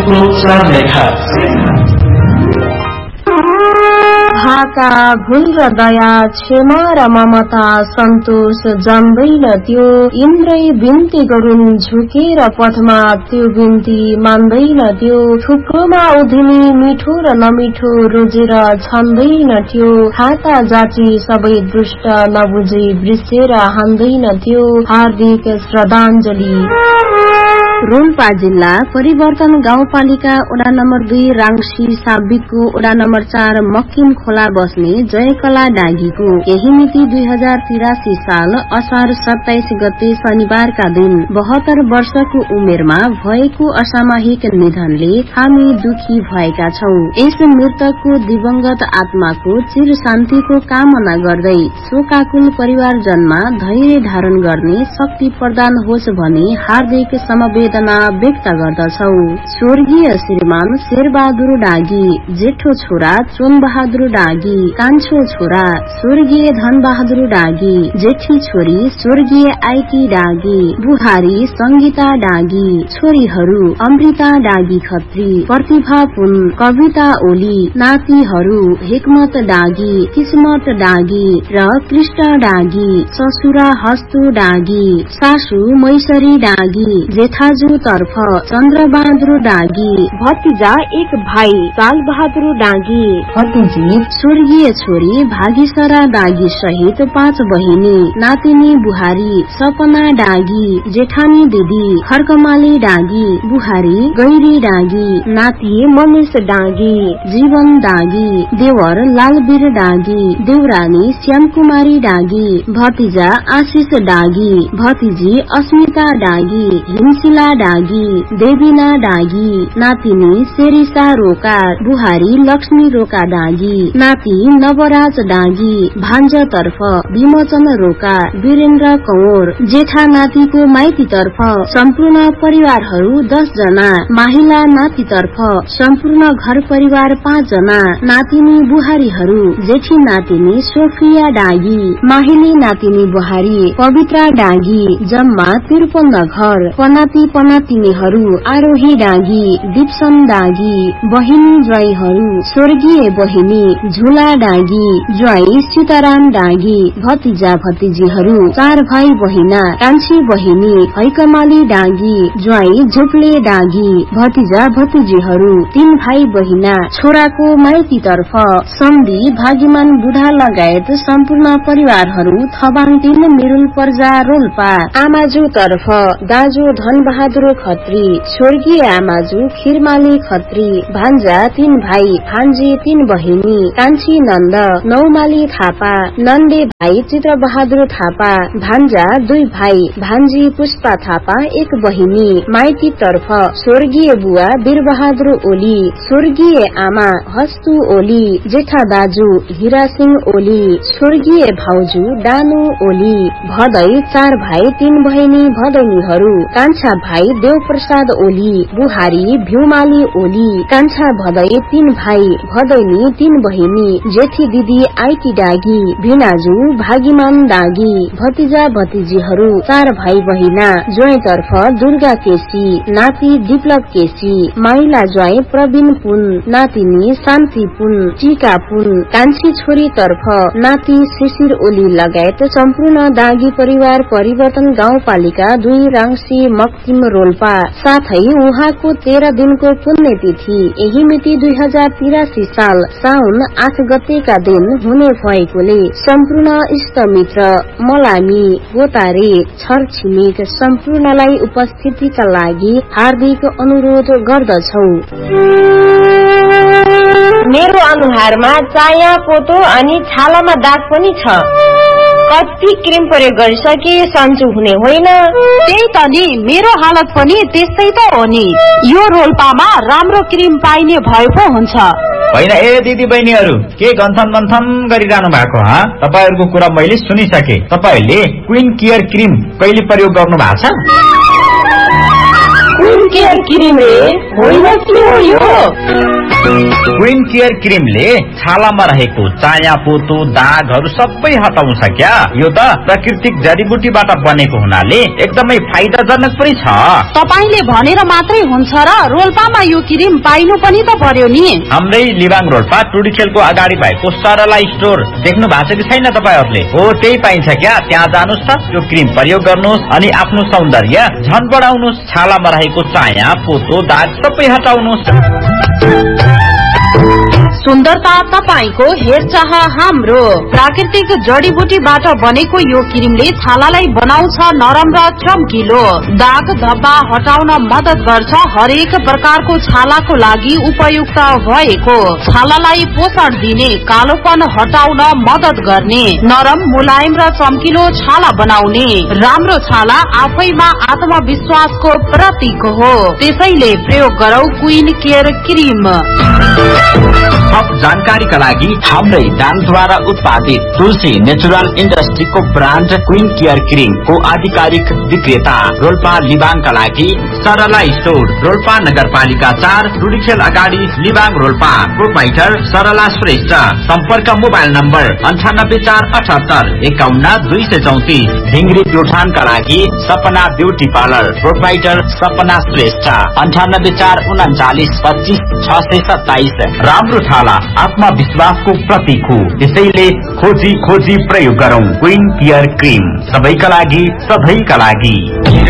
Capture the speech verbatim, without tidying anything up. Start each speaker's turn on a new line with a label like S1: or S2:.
S1: प्रोत्साहन लेखा
S2: भाका भुल र दया क्षमा र ममता सन्तोष जम्दैन त्यो इन्द्रै बिन्ती गरून् झुकेर पथमा त्यो बिन्ती मान्दैन त्यो थुप्रोमा उधिनी मिठो र नमिठो रोजेर छन्दैन त्यो खाता जाति सबै दृष्ट नबुझी वृषेर हान्दैन त्यो हार्दिक श्रद्धाञ्जली। रोल्पा जिल्ला परिवर्तन गाउँपालिका वडा नम्बर दुई राङ्सी साबिकको वडा नम्बर चार मक्किम खोला बस्ने जयकला डाँगीको यही मिति दुई हजार तिरासी साल असार सत्ताइस गते शनिबारका दिन बहत्तर वर्षको उमेरमा भएको असामयिक निधनले हामी दुखी भएका छौं। यस मृतकको दिवंगत आत्माको चिर शान्तिको कामना गर्दै शोकाकुल परिवारजनमा धैर्य धारण गर्ने शक्ति प्रदान होस् भनी हार्दिक समवेदना व्यक्त गर्दछौ। स्वर्गीय श्रीमान शेरबहादुर डाँगी, जेठो छोरा चोनबहादुर डाँगी, कान्छो छोरा स्वर्गीय धनबहादुर डाँगी, जेठी छोरी स्वर्गीय आइकी डाँगी, बुहारी संगीता डाँगी, छोरीहरू अमृता डाँगी खत्री, प्रतिभा पुन, कविता ओली, नातिहरू हिकमत डाँगी, किस्मत डाँगी र कृष्ण डाँगी, ससुरा हस्तु डाँगी, सासू मैसरी डाँगी, जेठा तर्फ चन्द्रबहादुर डाँगी, भतिजा एक भाइ लाल बहादुर डाँगी, भतिजी स्वर्गीय छोरी भागीसरा डाँगी सहित पाँच बहिनी, नातिनी बुहारी सपना डाँगी, जेठानी दिदी खर्कमाली डाँगी, बुहारी गैरी डाँगी, नाति मनिष डाँगी, जीवन डाँगी, देवर लालवीर डाँगी, देवरानी श्यामकुमारी डाँगी, भतिजा आशिष डाँगी, भतिजी अस्मिता डाँगी, हिमशिला डाँगी, देवीना डाँगी, नातिनी शेरिसा रोका, बुहारी लक्ष्मी रोका डाँगी, नाति नवराज डाँगी, भान्जा तर्फ विमोचन रोका, वीरेन्द्र कौर, जेठा नातिको माइती तर्फ सम्पूर्ण परिवारहरू दस जना, माहिला नाति तर्फ सम्पूर्ण घर परिवार पाँच जना, नातिनी बुहारीहरू जेठी नातिनी सोफिया डाँगी, माहिली नातिनी बुहारी पवित्रा डाँगी, जम्मा त्रिपन्न घर, पनाती पनातिनीहरू आरोही डाँगी, दिप्सन डाँगी, बहिनी ज्वाइहरू स्वर्गीय बहिनी झुला डाँगी, ज्वाई सीताराम डाँगी, भतिजा भतिजीहरू चार भाइ बहिना कान्छी बहिनी हैकमाली डाँगी, ज्वाई झुप्ले डाँगी, भतिजा भतिजीहरू तीन भाइ बहिना, छोराको माइती तर्फ सम्धी भाग्यमान बुढा लगायत सम्पूर्ण परिवारहरू थबाङ तीन मिरुल पर्जा रोल्पा, आमाजु तर्फ दाजु धनबहादुर खत्री, स्वर्गीय आमाजु खिरमाली खत्री, भान्जा तीन भाइ भान्जी तीन बहिनी, कान्छी नन्द नौमाली थापा, नन्दे भाइ चित्र बहादुर थापा, भान्जा दुई भाइ भान्जी पुष्पा थापा एक बहिनी, माइती तर्फ स्वर्गीय बुवा वीरबहादुर ओली, स्वर्गीय आमा हस्तु ओली, जेठा दाजु हिरा सिंह ओली, स्वर्गीय भाउजू डानु ओली, भदै चार भाइ तीन बहिनी भदैनीहरू, कान्छा भाइ देवप्रसाद ओली, बुहारी भ्यूमाली ओली, कान्छा भदै तीन भाइ भदैनी तीन बहिनी, जेठी दिदी आइकी डाँगी, भिनाजु भागीमान डाँगी, भतिजा भतिजीहरू चार भाइ बहिना, ज्वाई तर्फ दुर्गा केसी, नाति दिपलक केसी, माइला ज्वाई प्रवीण पुन, नातिनी शान्ति पुन, टीका पुन, कान्छी छोरी तर्फ नाति शिशिर ओली लगायत सम्पूर्ण डाँगी परिवार परिवर्तन गाउँपालिका दुई राङ्सी मक्किम रोल्पा, साथै उहाँको तेह्र दिनको पुण्यतिथि यही मिति दुई हजार तिरासी साल साउन आठ गतेका दिन हुने भएकोले सम्पूर्ण इष्टमित्र मलामी गोतारे छरछिमेक सम्पूर्णलाई उपस्थितिका लागि हार्दिक अनुरोध गर्दछौ।
S3: मेरो अनुहारमा चाया पोतो अनि छालामा दाग पनि छ। कति क्रिम प्रयोग गरिसके सन्चो हुने होइन।
S4: त्यही त नि, मेरो हालत पनि त्यस्तै त हो नि। यो रोल्पामा राम्रो क्रिम पाइने भए पो हुन्छ।
S5: होइन ए दिदी बहिनीहरू, के गन्थन गन्थन गरिरहनु भएको ह? तपाईहरुको कुरा मैले सुनिसके। तपाईहरुले क्वीन केयर क्रिम कहिले प्रयोग गर्नु भएको छ?
S3: क्वीन केयर क्रिम रे होइन के हो यो?
S5: क्वीन केयर क्रिमले छालामा रहेको चाया पोतो दागहरू सबै हटाउँछ क्या। यो त प्राकृतिक जडीबुटीबाट बनेको हुनाले एकदमै फाइदाजनक पनि छ।
S4: तपाईले भनेर मात्रै हुन्छ र रोल्पामा यो क्रिम पाइनु पनि त पर्यो नि।
S5: हाम्रै लिबाङ रोल्पा टुडी खेलको अगाडि भएको सरला स्टोर देख्नु भएको छ कि छैन तपाईहरुले? हो त्यही पाइन्छ क्या। त्यहाँ जानुस् त, यो क्रिम प्रयोग गर्नुस् अनि आफ्नो सौन्दर्य झन बढाउनुस्। छालामा रहेको चाया पोतो दाग सबै हटाउनुस्।
S4: सुन्दरता तपाईको, हेरचाह हाम्रो। प्राकृतिक जडीबुटीबाट बनेको यो क्रिमले छालालाई बनाउँछ नरम र चम्किलो। दाग धब्बा हटाउन मद्दत गर्छ। हरेक प्रकारको छालाको लागि उपयुक्त भएको, छालालाई पोषण दिने, कालोपन हटाउन मद्दत गर्ने, नरम मुलायम र चम्किलो छाला बनाउने। राम्रो छाला आफैमा आत्मविश्वासको प्रतीक हो। त्यसैले प्रयोग गरौ क्वीन केयर क्रिम।
S1: थप जानकारीका लागि हाम्रै ब्रान्डद्वारा उत्पादित तुलसी natural इन्डस्ट्रीको brand queen care cream को आधिकारिक विक्रेता रोल्पा लिबाङका लागि सरला स्टोर, रोल्पा नगरपालिका चार, टुडीखेल अगाडि, लिबाङ रोल्पा। प्रोपाइटर सरला श्रेष्ठ। सम्पर्क मोबाइल नम्बर अन्ठानब्बे चार अठहत्तर एकाउन्न दुई सय चौतिस। ढिङ्ग्री प्युठानका लागि सपना ब्युटी पार्लर, प्रोपाइटर सपना श्रेष्ठ। अन्ठानब्बे चार उन्चालिस पच्चीस छ सय सत्ताइस। राम्रो छाला आत्मविश्वासको प्रतीक हो। त्यसैले खोजी खोजी प्रयोग गरौं क्वीन केयर क्रिम। सबैका लागि, सधैँका लागि।